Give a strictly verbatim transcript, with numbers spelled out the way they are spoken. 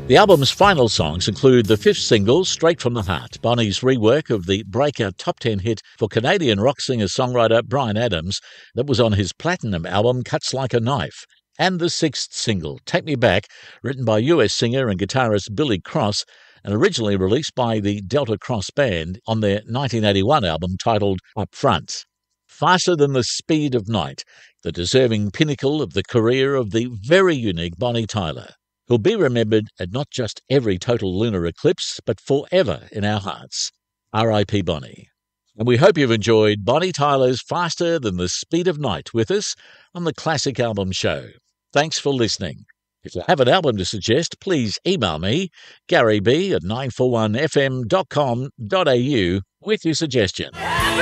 The album's final songs include the fifth single, Straight from the Heart, Bonnie's rework of the breakout top ten hit for Canadian rock singer-songwriter Bryan Adams that was on his platinum album Cuts Like a Knife, and the sixth single, Take Me Back, written by U S singer and guitarist Billy Cross and originally released by the Delta Cross Band on their nineteen eighty-one album titled Up Front. Faster Than the Speed of Night, the deserving pinnacle of the career of the very unique Bonnie Tyler, who'll be remembered at not just every total lunar eclipse, but forever in our hearts. R I P Bonnie. And we hope you've enjoyed Bonnie Tyler's Faster Than the Speed of Night with us on the Classic Album Show. Thanks for listening. If you have an album to suggest, please email me, Gary B at nine four one f m dot com dot a u, with your suggestion.